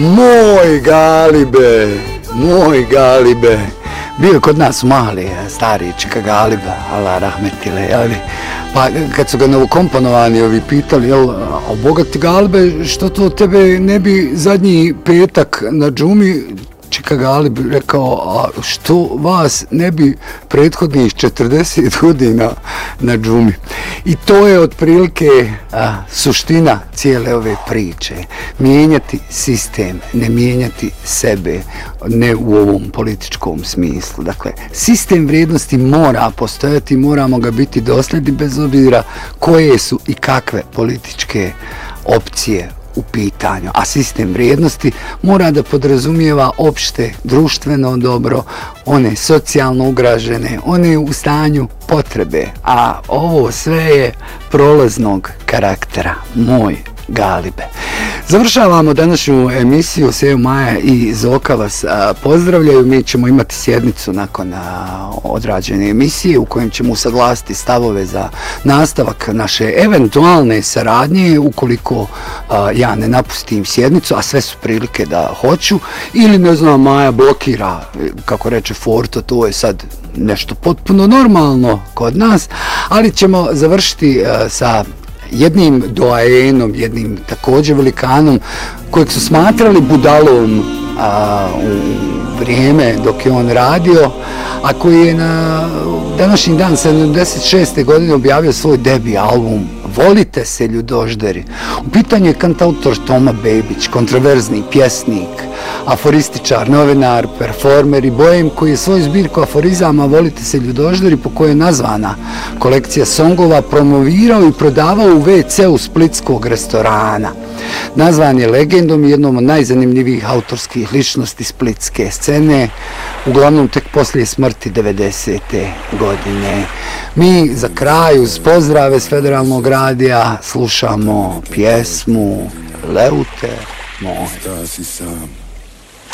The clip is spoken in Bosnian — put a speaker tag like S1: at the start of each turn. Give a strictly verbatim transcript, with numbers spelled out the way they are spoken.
S1: Moj Galibe, moj Galibe. Bio je kod nas mali, stari Čika Galib, Allah rahmetile, jeli? Pa kad su ga novokomponovani ovi pitali, jel, a Boga ti Galibe, što to tebe ne bi zadnji petak na džumi, Čika Galib rekao, a što vas ne bi prethodnih četrdeset godina na džumi. I to je otprilike a, suština cijele ove priče. Mijenjati sistem, ne mijenjati sebe, ne u ovom političkom smislu. Dakle, sistem vrijednosti mora postojati, moramo ga biti dosljedni bez obzira koje su i kakve političke opcije u pitanju, a sistem vrijednosti mora da podrazumijeva opšte društveno dobro, one socijalno ugrožene, one u stanju potrebe, a ovo sve je prolaznog karaktera, moj Galibe. Završavamo današnju emisiju, Sejo, Maja i Zoka vas a, pozdravljaju. Mi ćemo imati sjednicu nakon a, odrađene emisije u kojem ćemo usaglasiti stavove za nastavak naše eventualne saradnje ukoliko a, ja ne napustim sjednicu, a sve su prilike da hoću, ili ne znam, Maja blokira, kako reče Forto, to je sad nešto potpuno normalno kod nas, ali ćemo završiti a, sa jednim doajenom, jednim također velikanom kojeg su smatrali budalom a, u vrijeme dok je on radio, a koji je na današnji dan sedamdeset šeste godine objavio svoj debi album Volite se ljudožderi. U pitanju je kantautor Toma Bebić, kontroverzni pjesnik, aforističar, novinar, performer i bojem koji je svoju zbirku aforizama Volite se ljudožderi, po kojoj je nazvana kolekcija songova, promovirao i prodavao u ve ceu splitskog restorana. Nazvan je legendom i jednom od najzanimljivijih autorskih ličnosti splitske scene, uglavnom tek poslije smrti devedesete godine. Mi za kraj uz pozdrave s Federalnog radija slušamo pjesmu Leute moj.